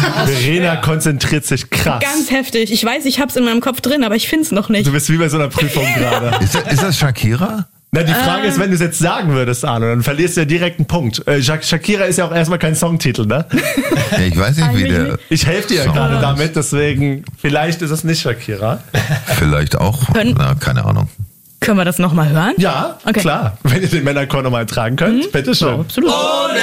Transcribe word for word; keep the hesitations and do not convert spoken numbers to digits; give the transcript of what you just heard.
Verena konzentriert sich krass. Ganz heftig. Ich weiß, ich hab's in meinem Kopf drin, aber ich find's noch nicht. Du bist wie bei so einer Prüfung gerade. Ist, das- ist das Shakira? Na, die Frage äh. ist, wenn du es jetzt sagen würdest, Arno, dann verlierst du ja direkt einen Punkt. Äh, Shak- Shakira ist ja auch erstmal kein Songtitel, ne? Ja, ich weiß nicht, wie Eigentlich der... nicht. Ich helfe dir ja Song gerade ist. damit, deswegen, vielleicht ist es nicht Shakira. Vielleicht auch. Können- Na, keine Ahnung. Können wir das nochmal hören? Ja, Okay. klar. Wenn ihr den Männerchor nochmal tragen könnt, bitteschön. Absolut.